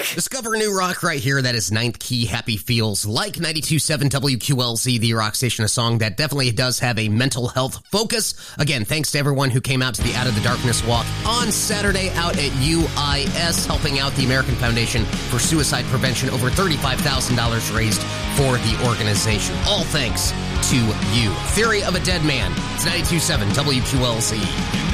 Discover new rock right here. That is Ninth Key Happy Feels. Like 92.7 WQLZ, the rock station, a song that definitely does have a mental health focus. Again, thanks to everyone who came out to the Out of the Darkness Walk on Saturday out at UIS, helping out the American Foundation for Suicide Prevention. Over $35,000 raised for the organization. All thanks to you. Theory of a Dead Man. It's 92.7 WQLZ.